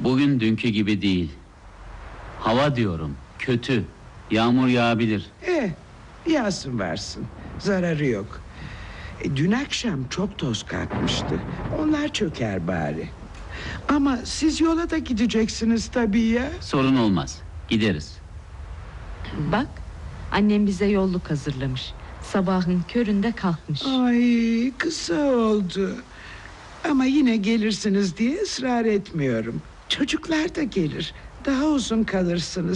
Bugün dünkü gibi değil. Hava diyorum, kötü. Yağmur yağabilir. Yağsın varsın. Zararı yok. Dün akşam çok toz kalkmıştı. Onlar çöker bari. Ama siz yola da gideceksiniz tabii ya. Sorun olmaz, gideriz. Bak, annem bize yolluk hazırlamış. Sabahın köründe kalkmış. Ay, kısa oldu. Ama yine gelirsiniz diye ısrar etmiyorum. Çocuklar da gelir. Daha uzun kalırsınız.